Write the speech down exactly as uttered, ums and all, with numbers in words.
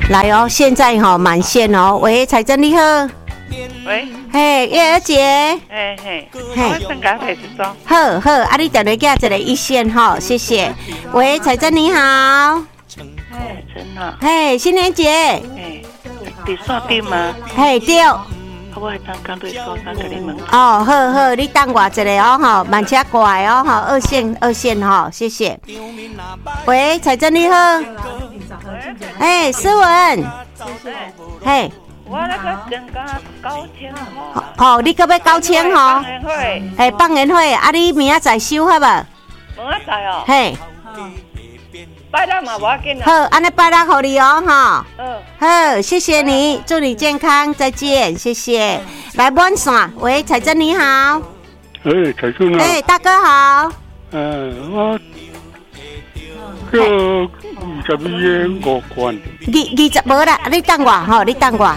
来哦，现在哈、哦、满线哦。喂，彩珍你好。 喂。 嘿，叶儿姐。 嘿嘿。嘿。我等下提一张。 好好，啊，你电话寄一个一线哈、哦，谢谢。喂，彩珍你好。 嘿，真好。 嘿，新年节。 嘿，你刷对吗？ 嘿，对。 我会当讲对说，当给你问。 哦，好好，你等我一下哦，哈，慢车过来哦，哈，二线二线哈，谢谢。喂，彩珍你好。哎，思文。嘿。 我那个增加九千块。 好，你可要九千吼？ 放年会。 哎，放年会，啊，你明仔载收好无？ 明仔载哦。 嘿。 拜六嘛无要紧啦。 好，安尼拜六互你哦，哈。 嗯。 好，谢谢你，祝你健康，再见，谢谢。来满线，喂，彩珍你好。 哎，彩珍啊。 哎，大哥好。 嗯，我叫二十二个五罐。 二二十无啦，你等我吼，你等我。